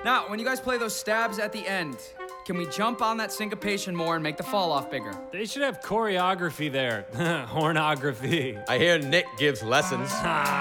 Now, when you guys play those stabs at the end, can we jump on that syncopation more and make the fall off bigger? They should have choreography there. Hornography. I hear Nick gives lessons.